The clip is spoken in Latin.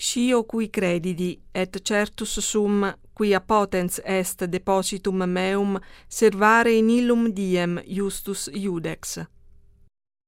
Scio cui credidi, et certus sum, quia potens est depositum meum servare in illum diem justus iudex.